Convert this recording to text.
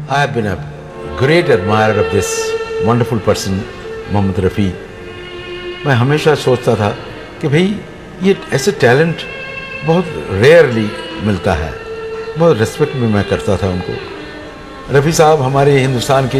I have been a great admirer of this wonderful person, Mohammad Rafi. मैं हमेशा सोचता था कि भाई ये ऐसे टैलेंट बहुत रेयरली मिलता है। बहुत रिस्पेक्ट भी मैं करता था उनको। रफ़ी साहब हमारे हिंदुस्तान के